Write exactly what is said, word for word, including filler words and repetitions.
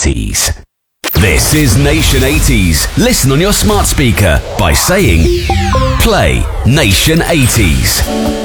eighties. This is Nation eighties. Listen on your smart speaker by saying, play Nation eighties.